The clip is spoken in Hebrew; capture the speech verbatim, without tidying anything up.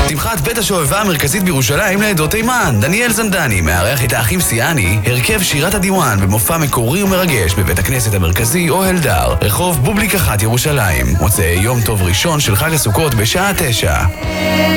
שמחת בית השואבה המרכזית בירושלים לעדות תימן. דניאל זנדני מארח את האחים סיאני, הרכב שירת הדיוואן במופע מקורי ומרגש בבית הכנסת המרכזי אוהל דר, רחוב בובליק אחת ירושלים. מוצאי יום טוב ראשון של חג הסוכות בשעה תשע.